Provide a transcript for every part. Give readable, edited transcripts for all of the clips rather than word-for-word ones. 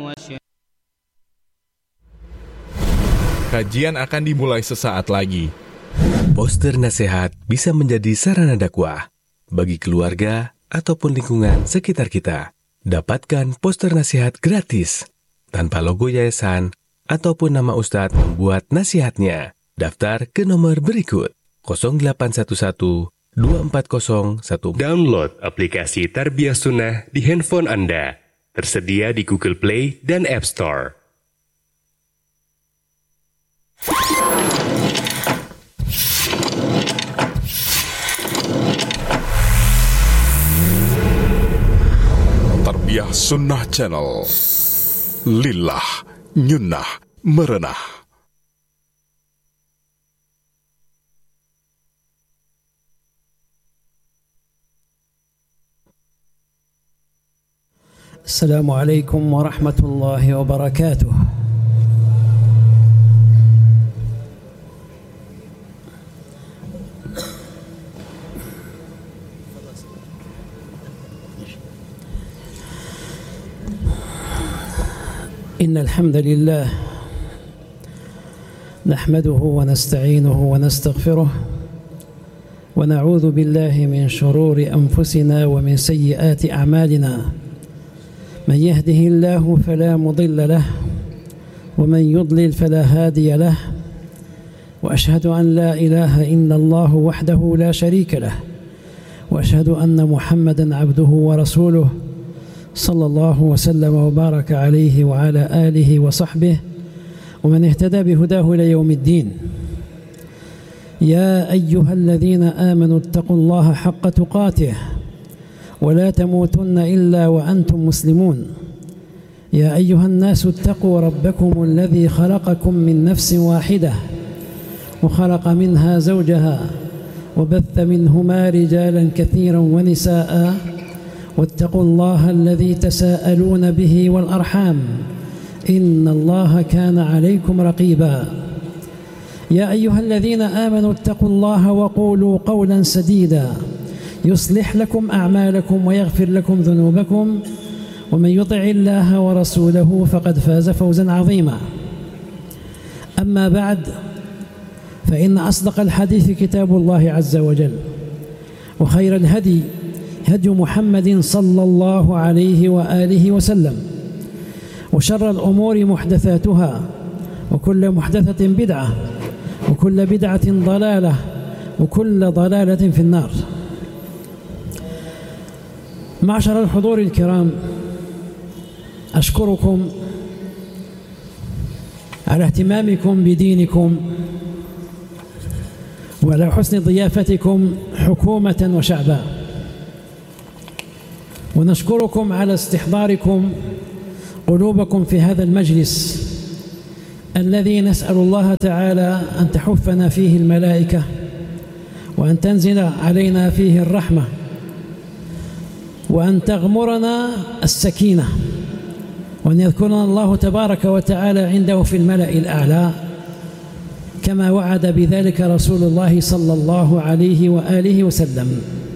Kajian akan dimulai sesaat lagi. Poster nasihat bisa menjadi sarana dakwah bagi keluarga ataupun lingkungan sekitar kita. Dapatkan poster nasihat gratis tanpa logo yayasan ataupun nama ustadz membuat nasihatnya. Daftar ke nomor berikut 0811 240 1. Download aplikasi Tarbiyah Sunnah di handphone Anda. Tersedia di Google Play dan App Store. Tarbiyah Sunnah Channel. Lillah, nyunnah, merenah. Assalamualaikum warahmatullahi wabarakatuh. إن الحمد لله نحمده ونستعينه ونستغفره ونعوذ بالله من شرور أنفسنا ومن سيئات أعمالنا من يهده الله فلا مضل له ومن يضلل فلا هادي له وأشهد أن لا إله إلا الله وحده لا شريك له وأشهد أن محمدا عبده ورسوله صلى الله وسلم وبارك عليه وعلى آله وصحبه ومن اهتدى بهداه إلى يوم الدين. يا أيها الذين آمنوا اتقوا الله حق تقاته ولا تموتن إلا وأنتم مسلمون. يا أيها الناس اتقوا ربكم الذي خلقكم من نفس واحدة وخلق منها زوجها وبث منهما رجالا كثيرا ونساء واتقوا الله الذي تساءلون به والأرحام إن الله كان عليكم رقيبا. يا أيها الذين آمنوا اتقوا الله وقولوا قولا سديدا يصلح لكم أعمالكم ويغفر لكم ذنوبكم ومن يطع الله ورسوله فقد فاز فوزا عظيما. أما بعد فإن أصدق الحديث كتاب الله عز وجل وخير الهدي هدي محمد صلى الله عليه وآله وسلم وشر الأمور محدثاتها وكل محدثة بدعة وكل بدعة ضلالة وكل ضلالة في النار. معشر الحضور الكرام، أشكركم على اهتمامكم بدينكم وعلى حسن ضيافتكم حكومة وشعبا، ونشكركم على استحضاركم قلوبكم في هذا المجلس الذي نسأل الله تعالى أن تحفنا فيه الملائكة وأن تنزل علينا فيه الرحمة وأن تغمرنا السكينة وأن يذكرنا الله تبارك وتعالى عنده في الملأ الأعلى كما وعد بذلك رسول الله صلى الله عليه وآله وسلم.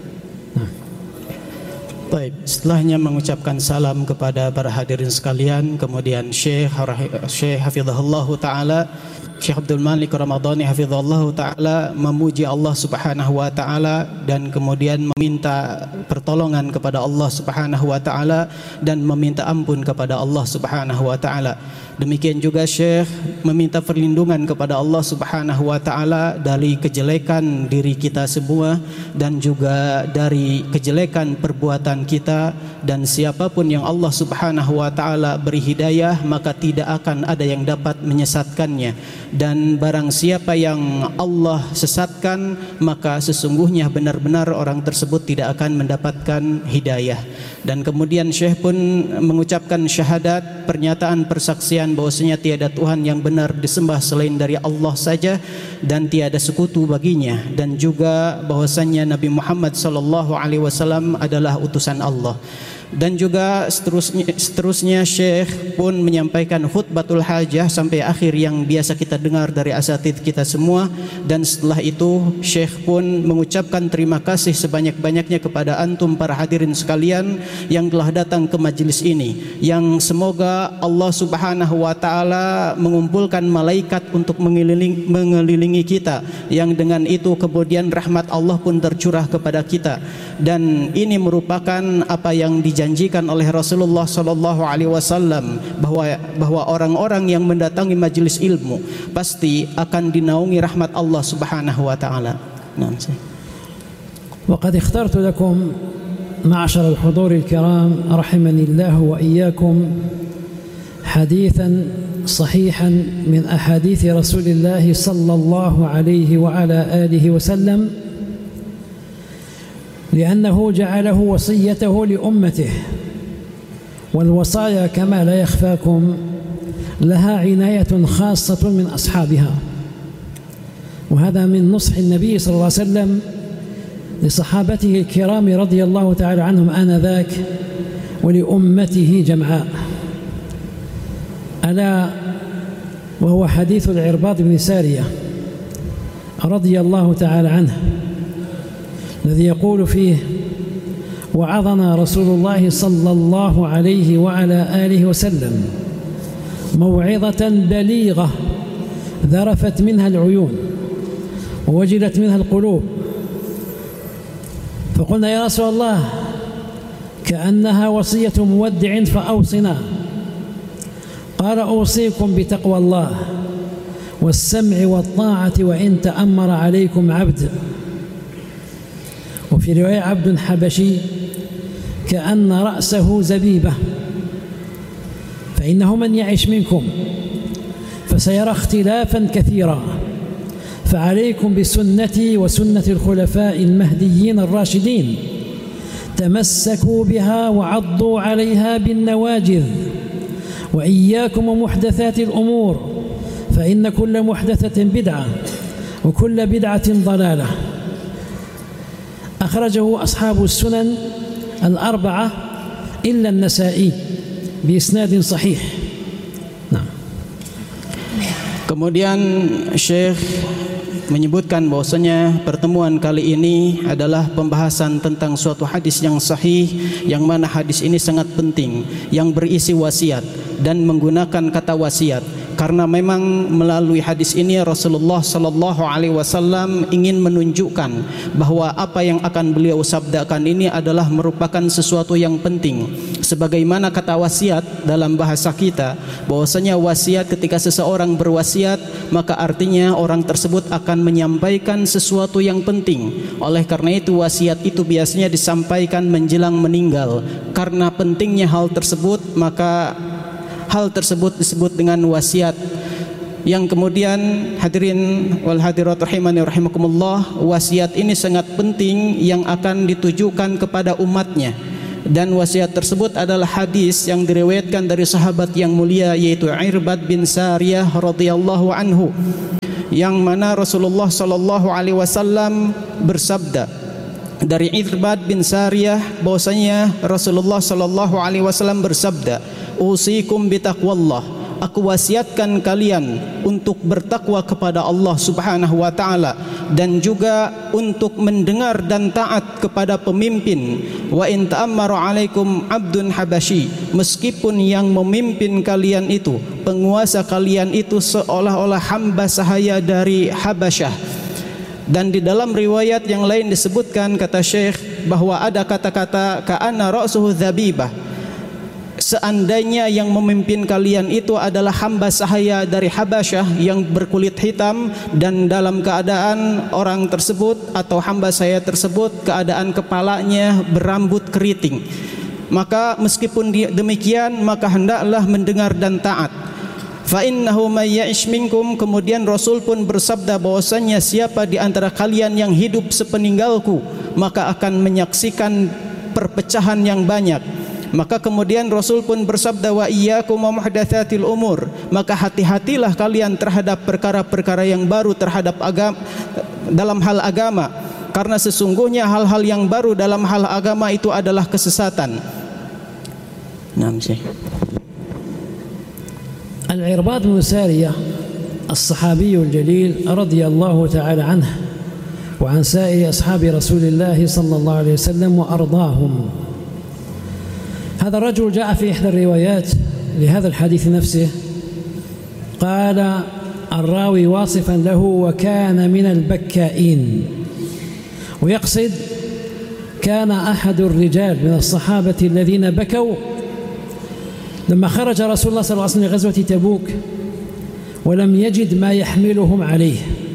Baik, setelahnya mengucapkan salam kepada para hadirin sekalian, kemudian Syekh Hafizahullah Ta'ala, Syekh Abdul Malik Ramadhani Hafizahullah Ta'ala memuji Allah Subhanahu Wa Ta'ala dan kemudian meminta pertolongan kepada Allah Subhanahu Wa Ta'ala dan meminta ampun kepada Allah Subhanahu Wa Ta'ala. Demikian juga Syekh meminta perlindungan kepada Allah Subhanahu Wa Ta'ala dari kejelekan diri kita semua dan juga dari kejelekan perbuatan kita, dan siapapun yang Allah Subhanahu Wa Ta'ala beri hidayah maka tidak akan ada yang dapat menyesatkannya, dan barang siapa yang Allah sesatkan maka sesungguhnya benar-benar orang tersebut tidak akan mendapatkan hidayah. Dan kemudian Syekh pun mengucapkan syahadat, pernyataan persaksian bahwasanya tiada Tuhan yang benar disembah selain dari Allah saja dan tiada sekutu baginya, dan juga bahwasanya Nabi Muhammad sallallahu alaihi wasallam adalah utusan Allah. Dan juga seterusnya Syekh pun menyampaikan khutbatul hajah sampai akhir yang biasa kita dengar dari asatidz kita semua. Dan setelah itu Syekh pun mengucapkan terima kasih sebanyak-banyaknya kepada antum para hadirin sekalian yang telah datang ke majelis ini, yang semoga Allah Subhanahu wa taala mengumpulkan malaikat untuk mengelilingi kita, yang dengan itu kemudian rahmat Allah pun tercurah kepada kita. Dan ini merupakan apa yang dijanjikan oleh Rasulullah sallallahu alaihi wasallam, bahwa orang-orang yang mendatangi majelis ilmu pasti akan dinaungi rahmat Allah Subhanahu wa taala. وقد اخترت لكم معشر الحضور الكرام رحمني الله وإياكم حديثا صحيحا من أحاديث رسول الله صلى الله عليه وعلى آله وسلم، لأنه جعله وصيته لأمته، والوصايا كما لا يخفاكم لها عناية خاصة من أصحابها. وهذا من نصح النبي صلى الله عليه وسلم لصحابته الكرام رضي الله تعالى عنهم آنذاك ولأمته جمعاء، ألا وهو حديث العرباض بن سارية رضي الله تعالى عنه، الذي يقول فيه: وعظنا رسول الله صلى الله عليه وعلى آله وسلم موعظة بليغة ذرفت منها العيون ووجلت منها القلوب، فقلنا يا رسول الله كأنها وصية مودع فأوصنا. قال: أوصيكم بتقوى الله والسمع والطاعة وإن تأمر عليكم عبد. وفي رواية: عبد حبشي كأن رأسه زبيبة، فإنه من يعش منكم فسيرى اختلافا كثيرا، فعليكم بسنتي وسنة الخلفاء المهديين الراشدين، تمسكوا بها وعضوا عليها بالنواجذ، وإياكم ومحدثات الأمور، فإن كل محدثة بدعة وكل بدعة ضلالة. أخرجه أصحاب السنن الأربعة إلا النسائي بإسناد صحيح. نعم. Kemudian Syekh menyebutkan bahwasanya pertemuan kali ini adalah pembahasan tentang suatu hadis yang sahih, yang mana hadis ini sangat penting, yang berisi wasiat dan menggunakan kata wasiat, karena memang melalui hadis ini Rasulullah sallallahu alaihi wasallam ingin menunjukkan bahwa apa yang akan beliau sabdakan ini adalah merupakan sesuatu yang penting. Sebagaimana kata wasiat dalam bahasa kita, bahwasanya wasiat, ketika seseorang berwasiat maka artinya orang tersebut akan menyampaikan sesuatu yang penting. Oleh karena itu wasiat itu biasanya disampaikan menjelang meninggal. Karena pentingnya hal tersebut, maka hal tersebut disebut dengan wasiat. Yang kemudian hadirin wal hadirat rahimani rahimakumullah, wasiat ini sangat penting yang akan ditujukan kepada umatnya. Dan wasiat tersebut adalah hadis yang diriwayatkan dari sahabat yang mulia, yaitu Irbad bin Sariyah radhiyallahu anhu, yang mana Rasulullah sallallahu alaihi wasallam bersabda dari Irbad bin Sariyah bahwasanya Rasulullah sallallahu alaihi wasallam bersabda, "Usikum bitaqwallah." Aku wasiatkan kalian untuk bertakwa kepada Allah Subhanahu wa taala, dan juga untuk mendengar dan taat kepada pemimpin. Wa in ta'ammaru 'alaikum 'abdun habasyi, meskipun yang memimpin kalian itu, penguasa kalian itu seolah-olah hamba sahaya dari Habasyah. Dan di dalam riwayat yang lain disebutkan, kata Syekh, bahwa ada kata-kata ka'anna ra'suhu dzabibah. Seandainya yang memimpin kalian itu adalah hamba sahaya dari Habasyah yang berkulit hitam, dan dalam keadaan orang tersebut atau hamba sahaya tersebut keadaan kepalanya berambut keriting, maka meskipun demikian maka hendaklah mendengar dan taat. Fa innahu may ya'ish minkum, kemudian Rasul pun bersabda bahwasanya siapa di antara kalian yang hidup sepeninggalku maka akan menyaksikan perpecahan yang banyak. Maka kemudian Rasul pun bersabda, wa iyyakum wa muhdatsatil umur, maka hati-hatilah kalian terhadap perkara-perkara yang baru terhadap agama, dalam hal agama, karena sesungguhnya hal-hal yang baru dalam hal agama itu adalah kesesatan. نعم شيخ. العرباض بن سارية الصحابي الجليل رضي الله تعالى عنه وعن سائر أصحاب رسول الله صلى الله عليه وسلم وأرضاهم. هذا الرجل جاء في إحدى الروايات لهذا الحديث نفسه قال الراوي واصفا له وكان من البكائين، ويقصد كان أحد الرجال من الصحابة الذين بكوا لما خرج رسول الله صلى الله عليه وسلم لغزوة تبوك ولم يجد ما يحملهم عليه،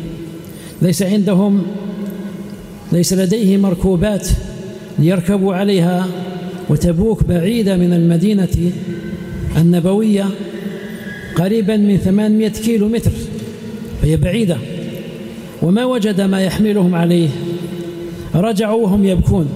ليس لديه مركوبات ليركبوا عليها، وتبوك بعيدة من المدينة النبوية قريبا من 800 كيلو متر، فهي بعيدة، وما وجد ما يحملهم عليه، رجعوا وهم يبكون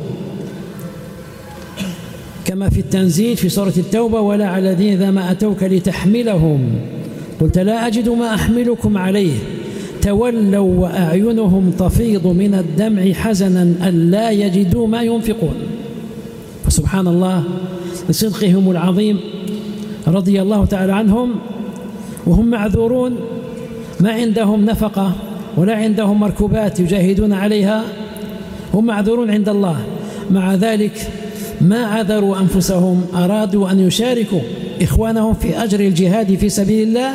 كما في التنزيل في سورة التوبة ولا على الذين إذا ما أتوك لتحملهم قلت لا أجد ما أحملكم عليه تولوا وأعينهم تفيض من الدمع حزنا ألا يجدوا ما ينفقون. فسبحان الله لصدقهم العظيم رضي الله تعالى عنهم، وهم معذورون ما عندهم نفقة ولا عندهم مركوبات يجاهدون عليها، هم معذورون عند الله، مع ذلك ما عذروا أنفسهم، أرادوا أن يشاركوا إخوانهم في أجر الجهاد في سبيل الله،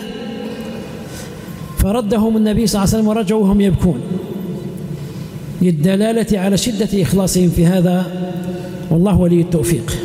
فردهم النبي صلى الله عليه وسلم ورجعوا وهم يبكون للدلالة على شدة إخلاصهم في هذا، والله ولي التوفيق.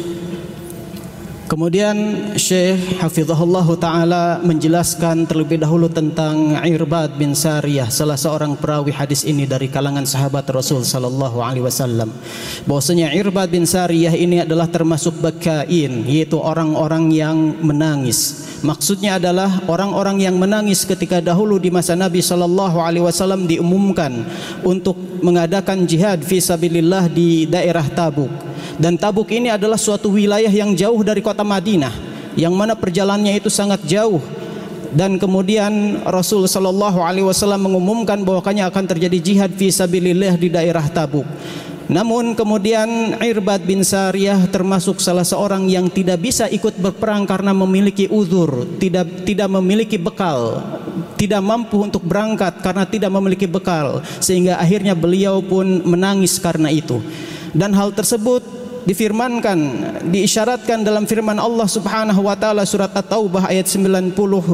Kemudian Syekh Hafizahullah Ta'ala menjelaskan terlebih dahulu tentang Irbad bin Sariyah, salah seorang perawi hadis ini dari kalangan sahabat Rasul Sallallahu Alaihi Wasallam, bahwasanya Irbad bin Sariyah ini adalah termasuk bakain, yaitu orang-orang yang menangis. Maksudnya adalah orang-orang yang menangis ketika dahulu di masa Nabi Sallallahu Alaihi Wasallam diumumkan untuk mengadakan jihad fi sabilillah di daerah Tabuk. Dan Tabuk ini adalah suatu wilayah yang jauh dari kota Madinah, yang mana perjalanannya itu sangat jauh. Dan kemudian Rasul Sallallahu Alaihi Wasallam mengumumkan bahwanya akan terjadi jihad fi sabilillah di daerah Tabuk. Namun kemudian Irbad bin Sariyah termasuk salah seorang yang tidak bisa ikut berperang karena memiliki uzur, tidak memiliki bekal, tidak mampu untuk berangkat karena tidak memiliki bekal, sehingga akhirnya beliau pun menangis karena itu. Dan hal tersebut difirmankan, diisyaratkan dalam firman Allah Subhanahu wa taala surat At-Taubah ayat 92,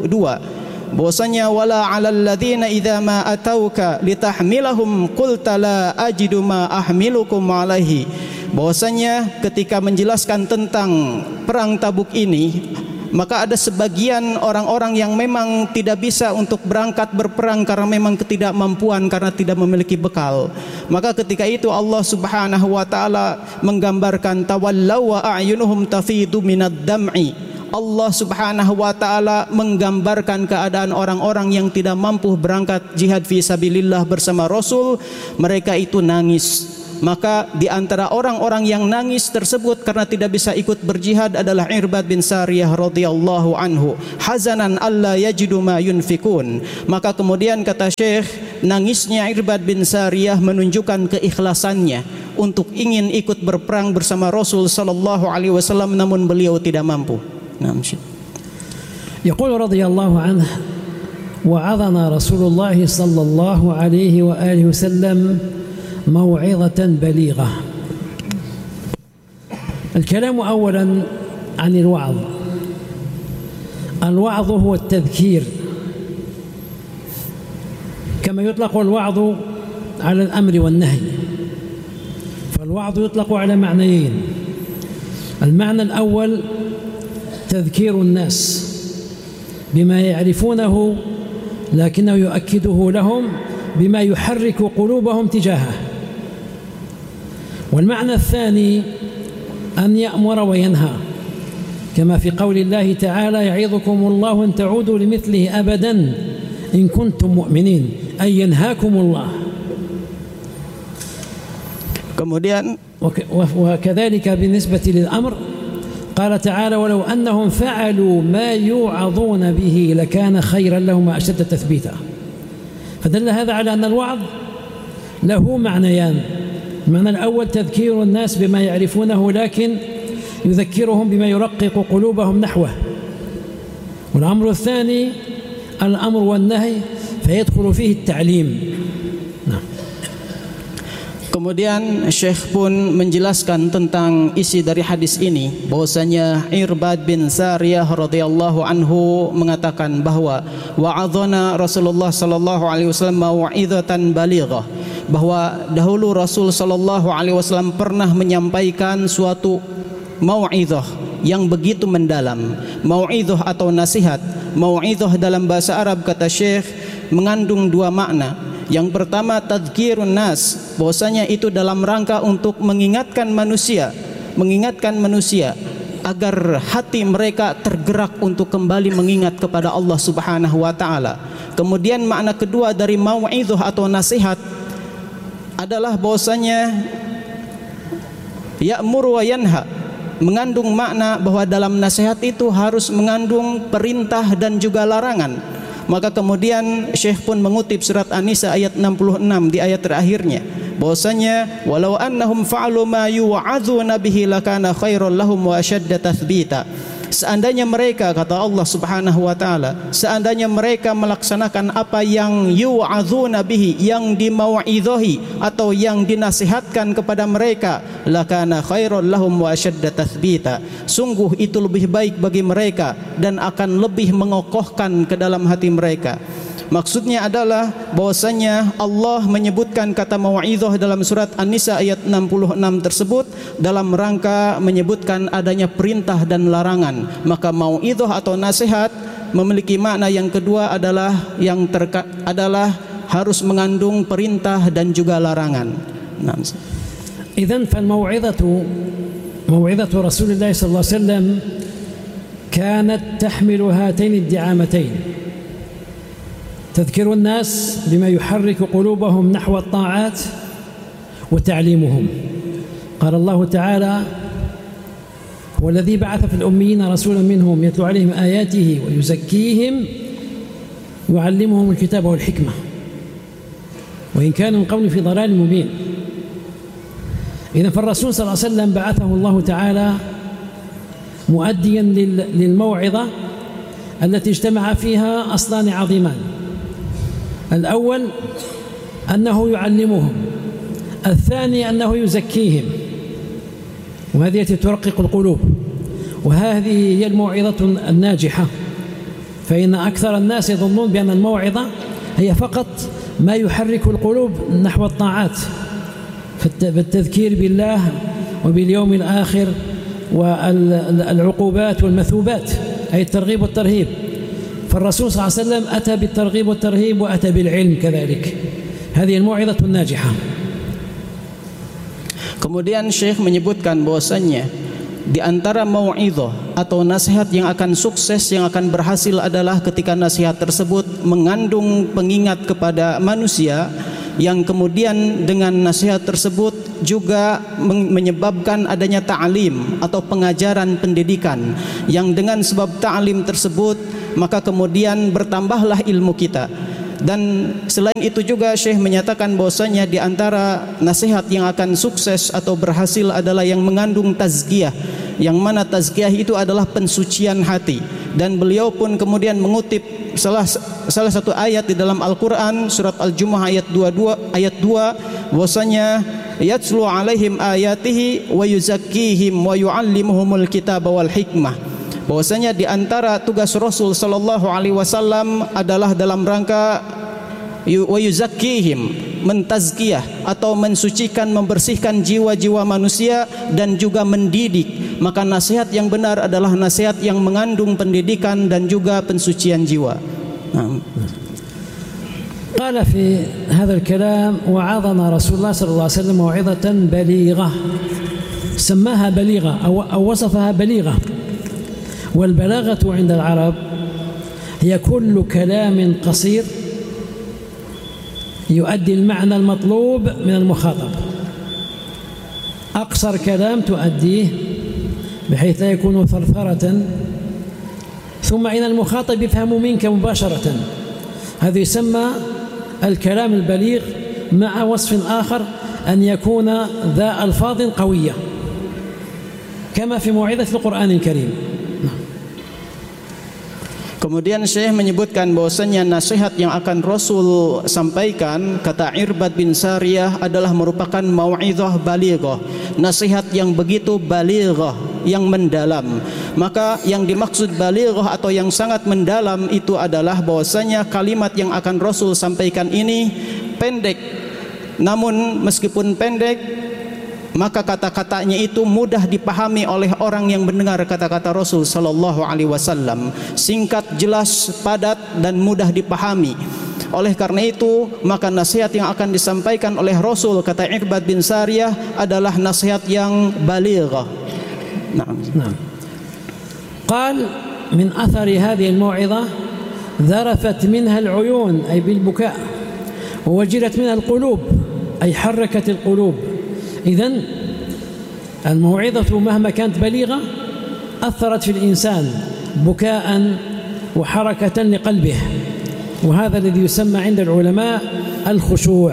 bahwasanya wala 'alal ladzina idza ma atauka litahmilahum qulta la ajidu ma ahmilukum alaihi, bahwasanya ketika menjelaskan tentang perang Tabuk ini, maka ada sebagian orang-orang yang memang tidak bisa untuk berangkat berperang karena memang ketidakmampuan, karena tidak memiliki bekal. Maka ketika itu Allah Subhanahu wa taala menggambarkan tawallaw wa a'yunuhum tafidu minad dam'i. Allah Subhanahu wa taala menggambarkan keadaan orang-orang yang tidak mampu berangkat jihad fi sabilillah bersama Rasul, mereka itu nangis. Maka di antara orang-orang yang nangis tersebut karena tidak bisa ikut berjihad adalah Irbad bin Sariyah radhiyallahu anhu, hazanan alla yajidu ma yunfikun. Maka kemudian kata Syekh, nangisnya Irbad bin Sariyah menunjukkan keikhlasannya untuk ingin ikut berperang bersama Rasul sallallahu alaihi wasallam, namun beliau tidak mampu. Naam. Yaqul radhiyallahu anhu wa'adhana Rasulullah sallallahu alaihi wa alihi wasallam موعظة بليغة. الكلام أولا عن الوعظ. الوعظ هو التذكير، كما يطلق الوعظ على الأمر والنهي، فالوعظ يطلق على معنيين. المعنى الأول تذكير الناس بما يعرفونه لكنه يؤكده لهم بما يحرك قلوبهم تجاهه. والمعنى الثاني أن يأمر وينهى، كما في قول الله تعالى يعظكم الله أن تعودوا لمثله أبدا إن كنتم مؤمنين، أي ينهاكم الله. Kemudian وكذلك بالنسبة للأمر قال تعالى ولو أنهم فعلوا ما يوعظون به لكان خيرا لهم وأشد تثبيتا. فدل هذا على أن الوعظ له معنيان. المعنى الأول تذكير الناس بما يعرفونه لكن يذكرهم بما يرقق قلوبهم نحوه. والأمر الثاني الأمر والنهي فيدخل فيه التعليم. Kemudian Syekh pun menjelaskan tentang isi dari hadis ini, bahwasanya Irbad bin Sariyah radhiyallahu anhu mengatakan bahwa wa'adhana Rasulullah sallallahu alaihi wasallam mau'izatan balighah, bahwa dahulu Rasul sallallahu alaihi wasallam pernah menyampaikan suatu mau'izah yang begitu mendalam. Mau'izah atau nasihat. Mau'izah dalam bahasa Arab, kata Syekh, mengandung dua makna. Yang pertama tadzkirun nas, bahwasanya itu dalam rangka untuk mengingatkan manusia agar hati mereka tergerak untuk kembali mengingat kepada Allah Subhanahu wa taala. Kemudian makna kedua dari mau'izah atau nasihat adalah bahwasanya ya'mur wa yanha, mengandung makna bahwa dalam nasihat itu harus mengandung perintah dan juga larangan. Maka kemudian Syekh pun mengutip surat An-Nisa ayat 66 di ayat terakhirnya, bahwasanya walau annahum fa'alu ma yu'adzuna bihi lakana khairan lahum wa ashadda tathbita. Seandainya mereka, kata Allah Subhanahu wa taala, seandainya mereka melaksanakan apa yang yu'adzuna bihi, yang dimau'idhahi atau yang dinasihatkan kepada mereka, lakana khairan lahum wa ashadda tathbita, sungguh itu lebih baik bagi mereka dan akan lebih mengokohkan ke dalam hati mereka. Maksudnya adalah bahwasanya Allah menyebutkan kata mau'izah dalam surat An-Nisa ayat 66 tersebut dalam rangka menyebutkan adanya perintah dan larangan. Maka mau'izah atau nasihat memiliki makna yang kedua adalah adalah harus mengandung perintah dan juga larangan. إذن فالموعظة موعظة رسول الله صلى الله عليه وسلم كانت تحمل هاتين الدعامتين: تذكير الناس بما يحرك قلوبهم نحو الطاعات وتعليمهم. قال الله تعالى: هو الذي بعث في الأميين رسولا منهم يتلو عليهم آياته ويزكيهم ويعلمهم الكتاب والحكمة وإن كانوا من قبل في ضلال مبين. إذن فالرسول صلى الله عليه وسلم بعثه الله تعالى مؤديا للموعظة التي اجتمع فيها أصلان عظيمان: الأول أنه يعلمهم، الثاني أنه يزكيهم، وهذه التي ترقق القلوب، وهذه هي الموعظة الناجحة. فإن أكثر الناس يظنون بأن الموعظة هي فقط ما يحرك القلوب نحو الطاعات، بالتذكير بالله وباليوم الآخر والعقوبات والمثوبات، أي الترغيب والترهيب. فالرسول صلى الله عليه وسلم أتى بالترغيب والترهيب وأتى بالعلم كذلك. هذه الموعظة الناجحة. Kemudian Syekh menyebutkan bahwasanya di antara mau'izah atau nasihat yang akan sukses, yang akan berhasil adalah ketika nasihat tersebut mengandung pengingat kepada manusia, yang kemudian dengan nasihat tersebut juga menyebabkan adanya ta'lim atau pengajaran pendidikan, yang dengan sebab ta'lim tersebut maka kemudian bertambahlah ilmu kita. Dan selain itu juga Syekh menyatakan bahwasanya di antara nasihat yang akan sukses atau berhasil adalah yang mengandung tazkiyah, yang mana tazkiyah itu adalah pensucian hati. Dan beliau pun kemudian mengutip salah satu ayat di dalam Al-Quran, surat Al-Jumu'ah ayat 2, bahwasanya yatslu alaihim ayatihi wa yuzakkihim wa yu'allimuhumul kitaba wal hikmah, bahwasanya di antara tugas Rasul sallallahu alaihi wasallam adalah dalam rangka wa yuzakkihim, mentazkiyah atau mensucikan, membersihkan jiwa-jiwa manusia dan juga mendidik. Maka nasihat yang benar adalah nasihat yang mengandung pendidikan dan juga pensucian jiwa. قال في هذا الكلام: وعظنا رسول الله صلى الله عليه وسلم موعظة بليغة، سماها بليغة أو وصفها بليغة. والبلاغة عند العرب هي كل كلام قصير يؤدي المعنى المطلوب من المخاطب، أقصر كلام تؤديه بحيث لا يكون ثرثرة ثم إن المخاطب يفهم منك مباشرة. هذا يسمى الكلام البليغ، مع وصف آخر أن يكون ذا ألفاظ قوية. كما في موعظة القرآن الكريم. Kemudian Syekh menyebutkan bahwasanya nasihat yang akan Rasul sampaikan, kata Irbad bin Sariyah, adalah merupakan mau'izah balighah, nasihat yang begitu balighah, yang mendalam. Maka yang dimaksud balighah atau yang sangat mendalam itu adalah bahwasanya kalimat yang akan Rasul sampaikan ini pendek, namun meskipun pendek, maka kata-katanya itu mudah dipahami oleh orang yang mendengar kata-kata Rasul sallallahu alaihi wasallam, singkat, jelas, padat dan mudah dipahami. Oleh karena itu, maka nasihat yang akan disampaikan oleh Rasul, kata Irbad bin Sariyah, adalah nasihat yang balighah. Naam. قال من أثر هذه الموعظة ذرفت منها العيون أي بالبكاء، ووجلت منها القلوب أي حركت القلوب. إذن الموعظة مهما كانت بليغة أثرت في الإنسان بكاء وحركة لقلبه، وهذا الذي يسمى عند العلماء الخشوع.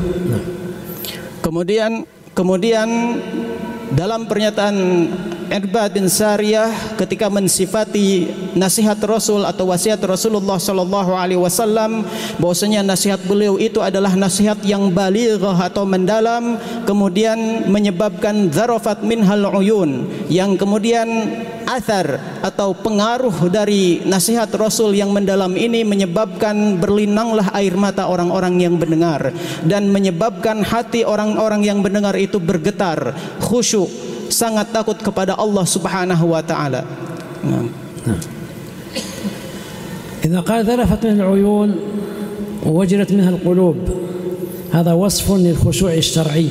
Kemudian dalam pernyataan Irbad bin Sariyah ketika mensifati nasihat Rasul atau wasiat Rasulullah sallallahu alaihi wasallam, bahwasanya nasihat beliau itu adalah nasihat yang balighah atau mendalam, kemudian menyebabkan zarafat minhal uyun, yang kemudian athar atau pengaruh dari nasihat Rasul yang mendalam ini menyebabkan berlinanglah air mata orang-orang yang mendengar, dan menyebabkan hati orang-orang yang mendengar itu bergetar, khusyuk, sangat takut kepada Allah Subhanahu wa taala. إذا قال ذرفت من العيون ووجلت منها القلوب، هذا وصف للخشوع الشرعي،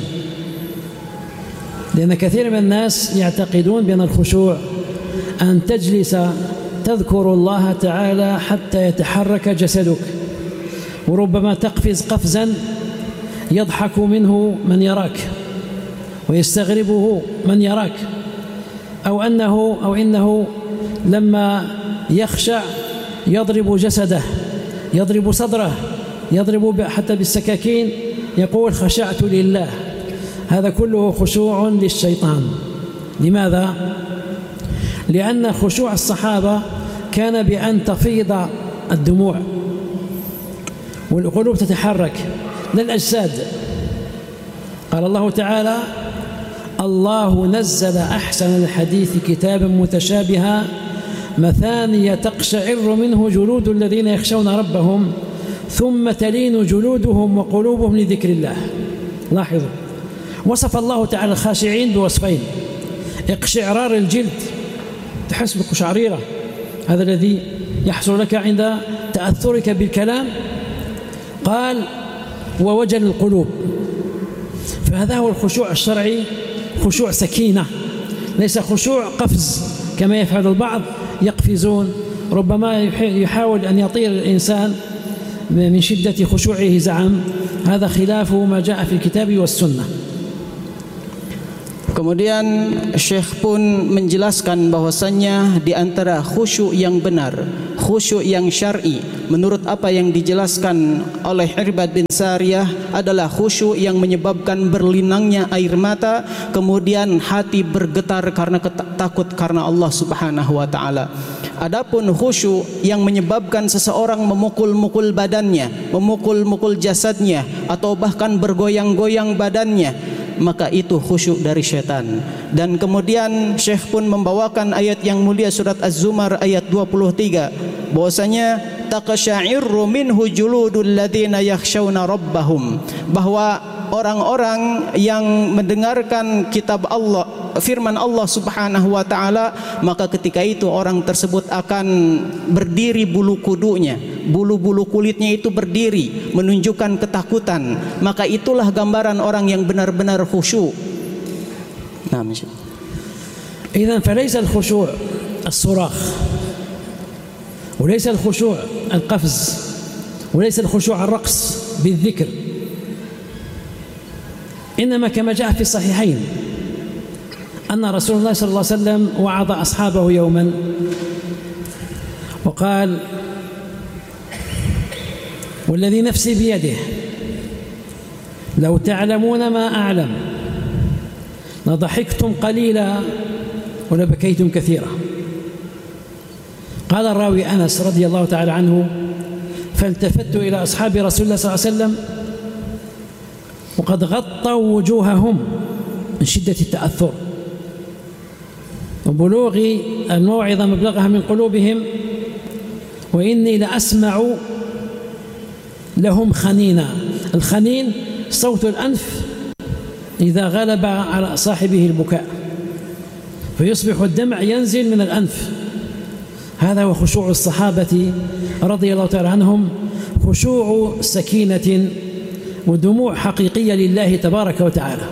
لأن كثير من الناس يعتقدون بأن الخشوع أن تجلس تذكر الله تعالى حتى يتحرك جسدك، وربما تقفز قفزا يضحك منه من يراك ويستغربه من يراك، أو إنه لما يخشع يضرب جسده، يضرب صدره، يضرب حتى بالسكاكين، يقول خشعت لله. هذا كله خشوع للشيطان. لماذا؟ لأن خشوع الصحابة كان بأن تفيض الدموع والقلوب تتحرك لا الأجساد. قال الله تعالى: الله نزل أحسن الحديث كتابا متشابها مثانية تقشعر منه جلود الذين يخشون ربهم ثم تلين جلودهم وقلوبهم لذكر الله. لاحظوا، وصف الله تعالى الخاشعين بوصفين: اقشعرار الجلد، تحس بقشعريرة، هذا الذي يحصل لك عند تأثرك بالكلام. قال: ووجل القلوب. فهذا هو الخشوع الشرعي، خشوع سكينة، ليس خشوع قفز كما يفعل البعض، يقفزون، ربما يحاول أن يطير الإنسان من شدة خشوعه زعم. هذا خلاف ما جاء في الكتاب والسنة. Kemudian Syekh pun menjelaskan bahwasannya di antara khusyuk yang benar, khusyuk yang syar'i, menurut apa yang dijelaskan oleh Irbad bin Sariyah, adalah khusyuk yang menyebabkan berlinangnya air mata, kemudian hati bergetar karena takut karena Allah Subhanahu wa taala. Adapun khusyuk yang menyebabkan seseorang memukul-mukul badannya, memukul-mukul jasadnya, atau bahkan bergoyang-goyang badannya, maka itu khusyuk dari syaitan. Dan kemudian Syekh pun membawakan ayat yang mulia surat Az-Zumar ayat 23, bahwasanya taqsya'irru minhu juludul ladzina yakhshawna rabbahum, bahwa orang-orang yang mendengarkan kitab Allah, firman Allah Subhanahu wa taala, maka ketika itu orang tersebut akan berdiri bulu kudunya, bulu-bulu kulitnya itu berdiri menunjukkan ketakutan. Maka itulah gambaran orang yang benar-benar khusyuk. Nah, إذن فليس الخشوع الصراخ، وليس الخشوع القفز، وليس الخشوع الرقص بالذكر، إنما كما جاء في الصحيحين أن رسول الله صلى الله عليه وسلم وعظ أصحابه يوما وقال: والذي نفسي بيده لو تعلمون ما أعلم لضحكتم قليلا ولبكيتم كثيرا. قال الراوي أنس رضي الله تعالى عنه: فالتفت إلى أصحاب رسول الله صلى الله عليه وسلم وقد غطوا وجوههم من شدة التأثر وبلوغ الموعظة مبلغها من قلوبهم، وإني لأسمع لهم خنينا. الخنين صوت الأنف إذا غلب على صاحبه البكاء فيصبح الدمع ينزل من الأنف. هذا هو خشوع الصحابة رضي الله تعالى عنهم، خشوع سكينة ودموع حقيقية لله تبارك وتعالى.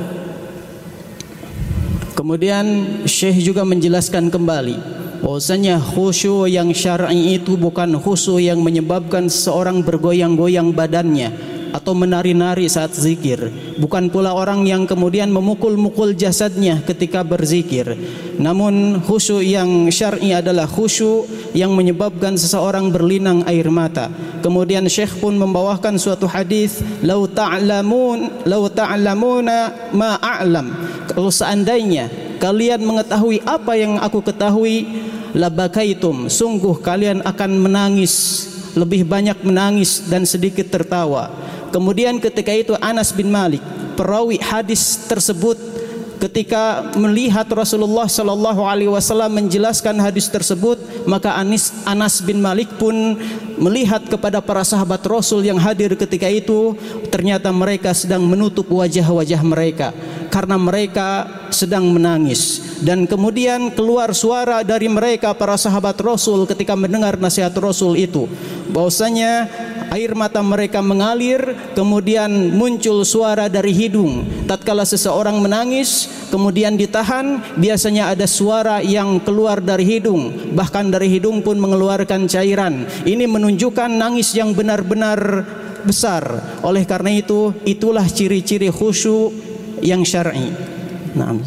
Kemudian Syekh juga menjelaskan kembali bahwasanya khusyuk yang syar'i itu bukan khusyuk yang menyebabkan seseorang bergoyang-goyang badannya atau menari-nari saat zikir, bukan pula orang yang kemudian memukul-mukul jasadnya ketika berzikir. Namun khusyuk yang syar'i adalah khusyuk yang menyebabkan seseorang berlinang air mata. Kemudian Syekh pun membawakan suatu hadis, "Lau ta'lamuna ma a'lam." Kalau seandainya kalian mengetahui apa yang aku ketahui, labakaitum, sungguh kalian akan menangis, lebih banyak menangis dan sedikit tertawa. Kemudian ketika itu Anas bin Malik, perawi hadis tersebut, ketika melihat Rasulullah sallallahu alaihi wasallam menjelaskan hadis tersebut, maka Anas bin Malik pun melihat kepada para sahabat Rasul yang hadir ketika itu, ternyata mereka sedang menutup wajah-wajah mereka karena mereka sedang menangis. Dan kemudian keluar suara dari mereka para sahabat Rasul ketika mendengar nasihat Rasul itu, bahwasanya air mata mereka mengalir, kemudian muncul suara dari hidung. Tatkala seseorang menangis kemudian ditahan, biasanya ada suara yang keluar dari hidung, bahkan dari hidung pun mengeluarkan cairan. Ini menunjukkan nangis yang benar-benar besar. Oleh karena itu, itulah ciri-ciri khusyuk yang syar'i. Naam.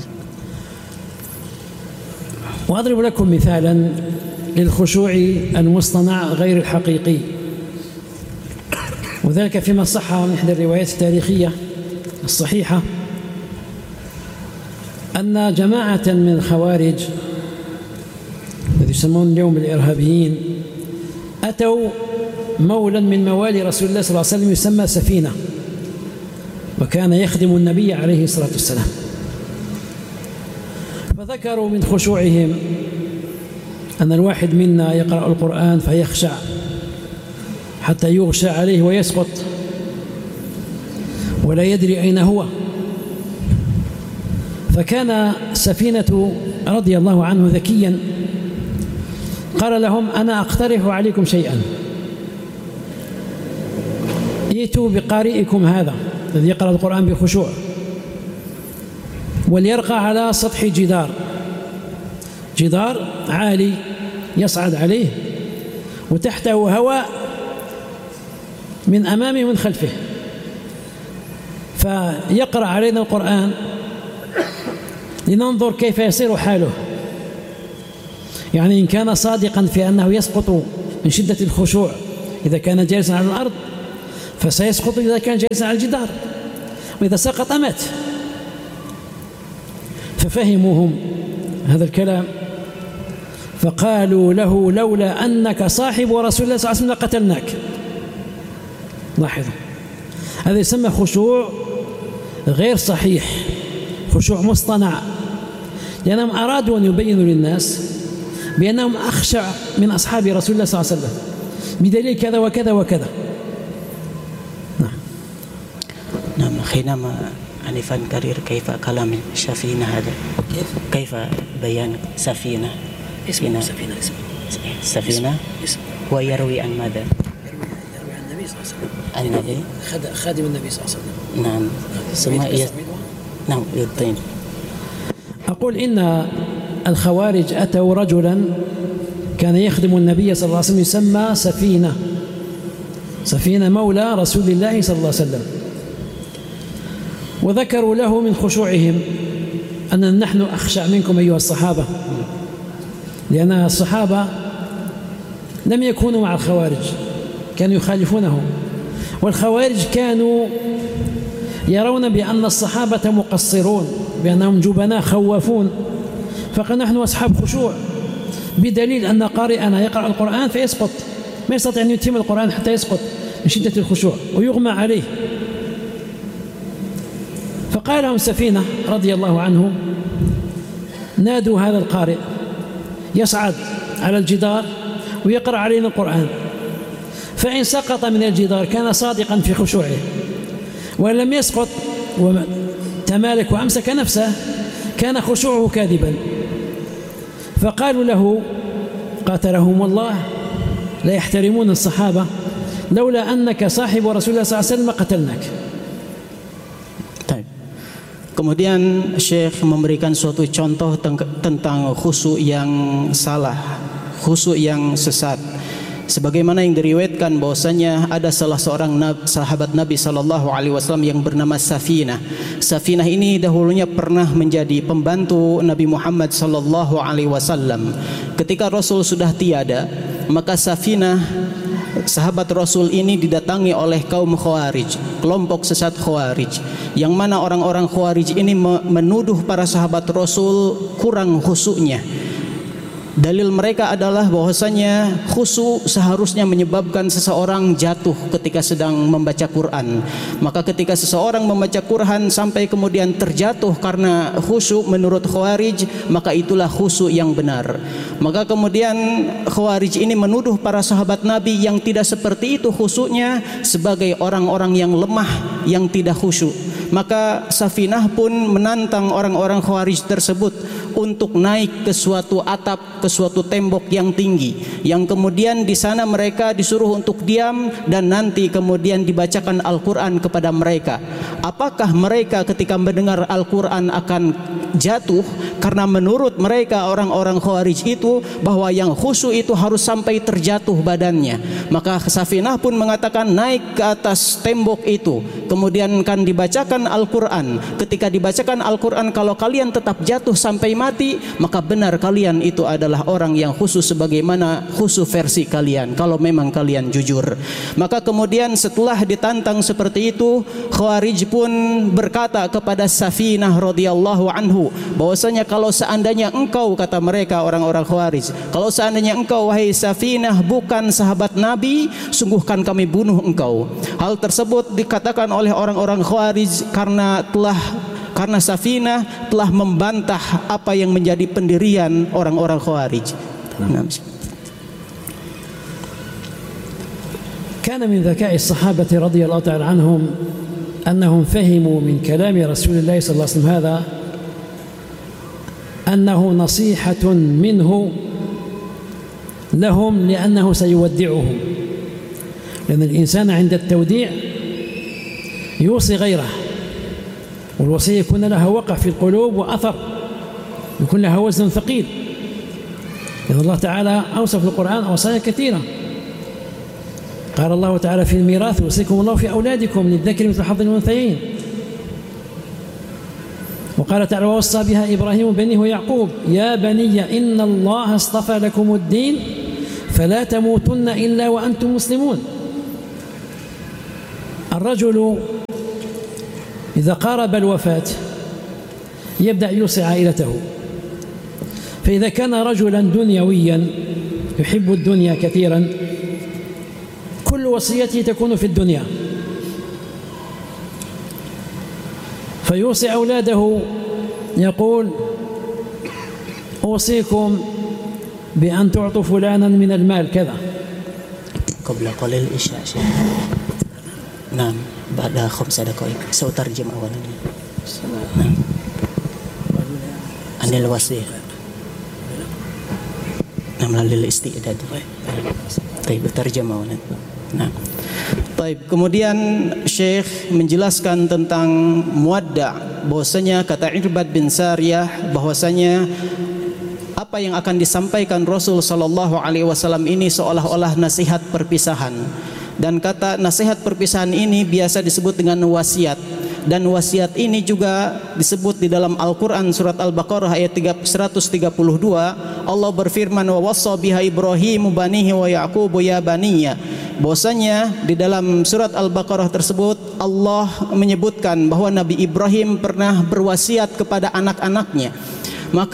وأضرب لكم مثالا للخشوع المصطنع غير الحقيقي، وذلك فيما صح من إحدى الروايات التاريخية الصحيحة أن جماعة من الخوارج الذي يسمون اليوم بالإرهابيين أتوا مولا من موالي رسول الله صلى الله عليه وسلم يسمى سفينة، وكان يخدم النبي عليه الصلاة والسلام. فذكروا من خشوعهم أن الواحد منا يقرأ القرآن فيخشع حتى يغشى عليه ويسقط ولا يدري أين هو. فكان سفينة رضي الله عنه ذكيا، قال لهم: أنا أقترح عليكم شيئا، ائتوا بقارئكم هذا الذي يقرأ القرآن بخشوع وليرقى على سطح جدار عالي يصعد عليه وتحته هواء من أمامه ومن خلفه، فيقرأ علينا القرآن لننظر كيف يصير حاله. يعني إن كان صادقا في أنه يسقط من شدة الخشوع إذا كان جالسا على الأرض فسيسقط إذا كان جالسا على الجدار، وإذا سقط مات. ففهموهم هذا الكلام فقالوا له: لولا أنك صاحب رسول الله صلى الله عليه وسلم لقتلناك. لاحظوا، هذا يسمى خشوع غير صحيح، خشوع مصطنع، لأنهم أرادوا أن يبينوا للناس بأنهم أخشع من أصحاب رسول الله صلى الله عليه وسلم بدليل كذا وكذا وكذا. نعم. حينما عنفان كرير كيف كلام سفينة هذا؟ كيف بيان سفينة؟ اسمه سفينة هو يروي عن ماذا؟ يروي عن النبي صلى الله عليه وسلم. النبي خادم النبي صلى الله عليه وسلم. نعم. ثم نعم يطين. أقول إن الخوارج أتوا رجلا كان يخدم النبي صلى الله عليه وسلم يسمى سفينة مولى رسول الله صلى الله عليه وسلم، وذكروا له من خشوعهم أن نحن أخشع منكم أيها الصحابة، لأن الصحابة لم يكونوا مع الخوارج، كانوا يخالفونهم، والخوارج كانوا يرون بأن الصحابة مقصرون، بأنهم جبناء خوافون، فقال نحن أصحاب خشوع، بدليل أن قارئنا يقرأ القرآن فيسقط، ما يستطيع أن يتم القرآن حتى يسقط من شدة الخشوع ويغمى عليه. فقال لهم سفينة رضي الله عنه: نادوا هذا القارئ يصعد على الجدار ويقرأ علينا القرآن، فإن سقط من الجدار كان صادقا في خشوعه، وإن لم يسقط وتمالك وأمسك نفسه كان خشوعه كاذبا. فقالوا له قاتلهم الله: لا يحترمون الصحابة، لولا أنك صاحب رسول الله صلى الله عليه وسلم قتلناك. Kemudian Syekh memberikan suatu contoh tentang khusyuk yang salah, khusyuk yang sesat. Sebagaimana yang diriwayatkan bahwasanya ada salah seorang sahabat Nabi sallallahu alaihi wasallam yang bernama Safinah. Safinah ini dahulunya pernah menjadi pembantu Nabi Muhammad sallallahu alaihi wasallam. Ketika Rasul sudah tiada, maka Safinah, sahabat Rasul ini, didatangi oleh kaum Khawarij, kelompok sesat Khawarij, yang mana orang-orang Khawarij ini menuduh para sahabat Rasul kurang khusyuknya. Dalil mereka adalah bahwasanya khusyuk seharusnya menyebabkan seseorang jatuh ketika sedang membaca Quran. Maka ketika seseorang membaca Quran sampai kemudian terjatuh karena khusyuk menurut Khawarij, maka itulah khusyuk yang benar. Maka kemudian Khawarij ini menuduh para sahabat Nabi yang tidak seperti itu khusyuknya sebagai orang-orang yang lemah, yang tidak khusyuk. Maka Safinah pun menantang orang-orang Khawarij tersebut untuk naik ke suatu atap, ke suatu tembok yang tinggi, yang kemudian di sana mereka disuruh untuk diam dan nanti kemudian dibacakan Al-Quran kepada mereka. Apakah mereka ketika mendengar Al-Quran akan jatuh? Karena menurut mereka orang-orang Khawarij itu bahwa yang khusyuk itu harus sampai terjatuh badannya. Maka Safinah pun mengatakan naik ke atas tembok itu, kemudian kan dibacakan Al-Quran. Ketika dibacakan Al-Quran, kalau kalian tetap jatuh sampai mati, maka benar kalian itu adalah orang yang khusyuk sebagaimana khusyuk versi kalian, kalau memang kalian jujur. Maka kemudian setelah ditantang seperti itu, Khawarij pun berkata kepada Safinah radhiyallahu anhu bahwasanya kalau seandainya engkau, kata mereka orang-orang Khawarij, kalau seandainya engkau wahai Safinah bukan sahabat Nabi, sungguhkan kami bunuh engkau. Hal tersebut dikatakan oleh orang-orang Khawarij karena Safinah telah membantah apa yang menjadi pendirian orang-orang Khawarij. كان من ذكاء الصحابة رضي الله تعالى عنهم أنهم فهموا من كلام رسول الله صلى الله عليه وسلم هذا أنه نصيحة منه لهم لأنه سيودعهم، لأن الإنسان عند التوديع يوصي غيره، والوصية يكون لها وقع في القلوب وأثر، يكون لها وزن ثقيل. إذن الله تعالى أوصى في القرآن أوصايا كثيرة. قال الله تعالى في الميراث: يوصيكم الله في أولادكم للذكر مثل حظ الأنثيين. وقال تعالى: ووصى بها إبراهيم بنيه ويعقوب يا بني إن الله اصطفى لكم الدين فلا تموتن إلا وأنتم مسلمون. الرجل إذا قارب الوفاة يبدأ يوصي عائلته، فإذا كان رجلا دنيويا يحب الدنيا كثيرا كل وصيته تكون في الدنيا، فيوصي أولاده يقول: أوصيكم بأن تعطوا فلانا من المال كذا. قبل قليل العشاء. نعم بعد 5 دقائق سأترجم أولا. نعم عن الوصية. نعم للاستعداد. طيب ترجم أولا. Nah, baik. Kemudian Syekh menjelaskan tentang muwadda', bahwasanya kata Irbad bin Sariyah bahwasanya apa yang akan disampaikan Rasul sallallahu alaihi wasallam ini seolah-olah nasihat perpisahan. Dan kata nasihat perpisahan ini biasa disebut dengan wasiat. Dan wasiat ini juga disebut di dalam Al-Quran surat Al-Baqarah ayat 132. Allah berfirman: wa wassa biha Ibrahim banihi wa Ya'qub ya baniya. Bahwasanya di dalam surat Al-Baqarah tersebut Allah menyebutkan bahwa Nabi Ibrahim pernah berwasiat kepada anak-anaknya. Maka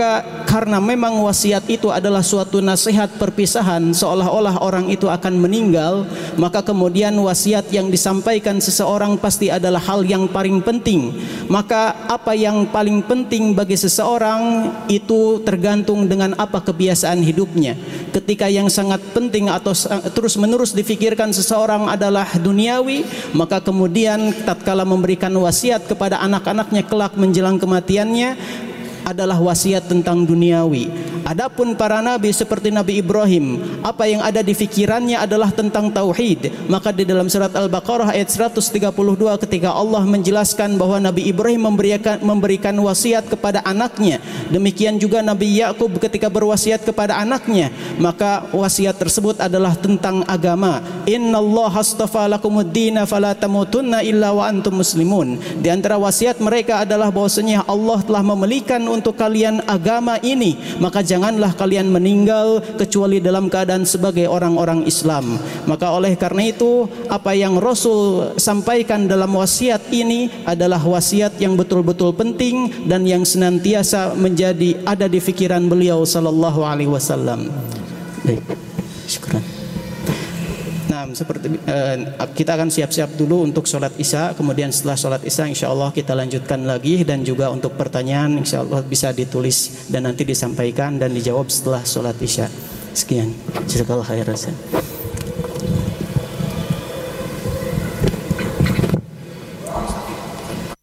karena memang wasiat itu adalah suatu nasihat perpisahan, seolah-olah orang itu akan meninggal, maka kemudian wasiat yang disampaikan seseorang pasti adalah hal yang paling penting. Maka apa yang paling penting bagi seseorang itu tergantung dengan apa kebiasaan hidupnya. Ketika yang sangat penting atau terus-menerus difikirkan seseorang adalah duniawi, maka kemudian tatkala memberikan wasiat kepada anak-anaknya kelak menjelang kematiannya adalah wasiat tentang duniawi. Adapun para nabi seperti Nabi Ibrahim, apa yang ada di fikirannya adalah tentang tauhid. Maka di dalam surat Al-Baqarah ayat 132 ketika Allah menjelaskan bahwa Nabi Ibrahim memberikan wasiat kepada anaknya, demikian juga Nabi Yakub ketika berwasiat kepada anaknya, maka wasiat tersebut adalah tentang agama. Innallaha astafa lakumuddina fala tamutunna illa wa antum muslimun. Di antara wasiat mereka adalah bahwasanya Allah telah memilihkan untuk kalian agama ini, maka janganlah kalian meninggal kecuali dalam keadaan sebagai orang-orang Islam. Maka oleh karena itu, apa yang Rasul sampaikan dalam wasiat ini adalah wasiat yang betul-betul penting dan yang senantiasa menjadi ada di fikiran beliau sallallahu alaihi wasallam. Baik. Syukran. Nah, seperti kita akan siap-siap dulu untuk sholat isya. Kemudian setelah sholat isya, insya Allah kita lanjutkan lagi, dan juga untuk pertanyaan, insya Allah bisa ditulis dan nanti disampaikan dan dijawab setelah sholat isya. Sekian. Jazakallahu khairan.